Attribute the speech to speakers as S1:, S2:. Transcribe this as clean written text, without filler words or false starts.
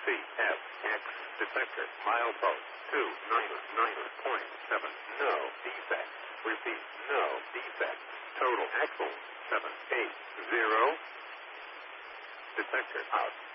S1: CFX detector. Milepost 299.7. No defect. Repeat. No defect. Total axle 780. Detector out.